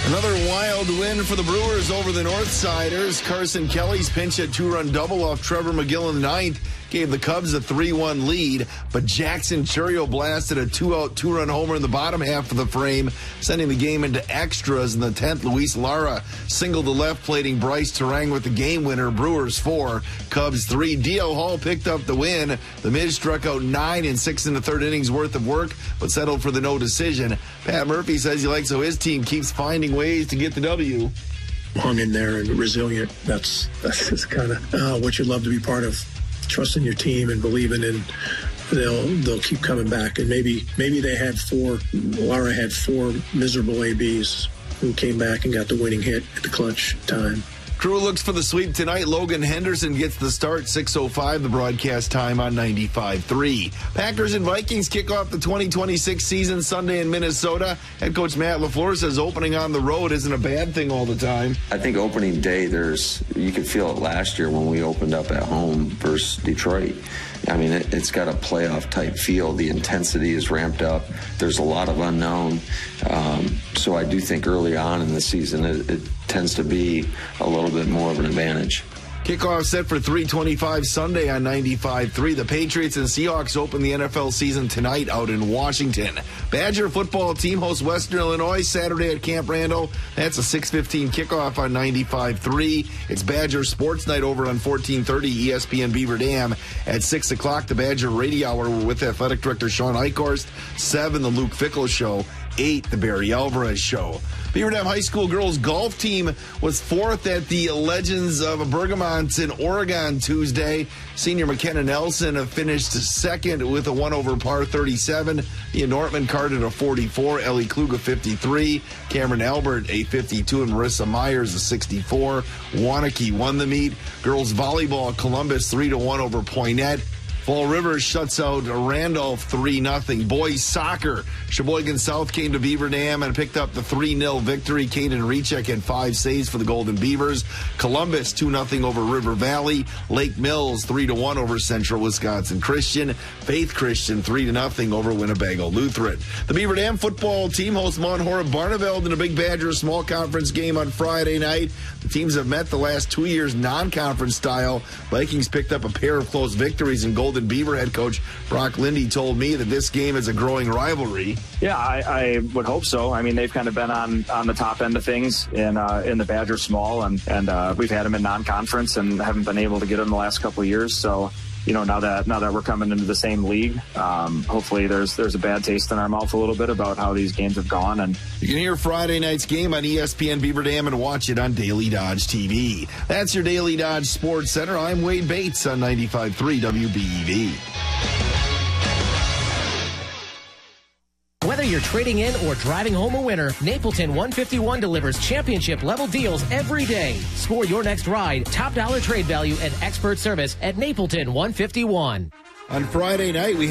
Another wild win for the Brewers over the Northsiders. Carson Kelly's pinch hit two-run double off Trevor McGill in the ninth gave the Cubs a 3-1 lead, but Jackson Churio blasted a two-out, two-run homer in the bottom half of the frame, sending the game into extras in the 10th. Luis Lara singled to left, plating Bryce Terang with the game winner. Brewers 4, Cubs 3. D.L. Hall picked up the win. The Miz struck out 9 in 6 and a third innings worth of work, but settled for the no decision. Pat Murphy says he likes how his team keeps finding ways to get the W. Hung in there and resilient. That's just kind of what you love to be part of. Trusting your team and believing in they'll keep coming back. And maybe they had Lara had 4 miserable ABs who came back and got the winning hit at the clutch time. Crew looks for the sweep tonight. Logan Henderson gets the start, 6:05, the broadcast time on 95.3. Packers and Vikings kick off the 2026 season Sunday in Minnesota. Head coach Matt LaFleur says opening on the road isn't a bad thing all the time. I think opening day, you could feel it last year when we opened up at home versus Detroit. I mean, it's got a playoff-type feel. The intensity is ramped up. There's a lot of unknown. So I do think early on in the season, it tends to be a little bit more of an advantage. Kickoff set for 3:25 Sunday on 95.3. The Patriots and Seahawks open the NFL season tonight out in Washington. Badger football team hosts Western Illinois Saturday at Camp Randall. That's a 6:15 kickoff on 95.3. It's Badger Sports Night over on 1430 ESPN Beaver Dam. At 6 o'clock, the Badger Radio Hour with Athletic Director Sean Eichhorst. 7, the Luke Fickle Show. 8, the Barry Alvarez Show. Beaver Dam High School girls golf team was 4th at the Legends of Bergamot in Oregon Tuesday. Senior McKenna Nelson finished 2nd with a 1-over-par 37. Ian Nortman carded a 44. Ellie Klug a 53. Cameron Albert a 52. And Marissa Myers a 64. Wanakee won the meet. Girls volleyball, Columbus 3-1 over Poinet. Fall River shuts out Randolph 3-0. Boys soccer, Sheboygan South came to Beaver Dam and picked up the 3-0 victory. Caden Rechek had 5 saves for the Golden Beavers. Columbus 2-0 over River Valley. Lake Mills 3-1 over Central Wisconsin Christian. Faith Christian 3-0 over Winnebago Lutheran. The Beaver Dam football team hosts Mount Horeb Barneveld in a Big Badger small conference game on Friday night. The teams have met the last 2 years non-conference style. Vikings picked up a pair of close victories, and Golden Beaver head coach Brock Lindy told me that this game is a growing rivalry. Yeah, I would hope so. I mean, they've kind of been on the top end of things in the Badger Small, and we've had them in non-conference and haven't been able to get them the last couple of years. So, you know, now that we're coming into the same league, hopefully there's a bad taste in our mouth a little bit about how these games have gone. And you can hear Friday night's game on ESPN Beaver Dam and watch it on Daily Dodge TV. That's your Daily Dodge Sports Center. I'm Wade Bates on 95.3 WBEV. Whether you're trading in or driving home a winner, Napleton 151 delivers championship-level deals every day. Score your next ride, top dollar trade value, and expert service at Napleton 151. On Friday night, we